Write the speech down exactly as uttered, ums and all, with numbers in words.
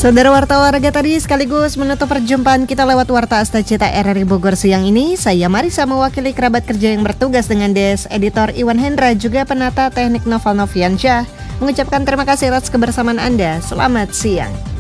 Saudara wartawan warga tadi sekaligus menutup perjumpaan kita lewat Warta Asta Cita R R I Bogor siang ini. Saya Marisa mewakili kerabat kerja yang bertugas dengan Des Editor Iwan Hendra, juga penata teknik Noval Noviansyah, mengucapkan terima kasih atas kebersamaan Anda. Selamat siang.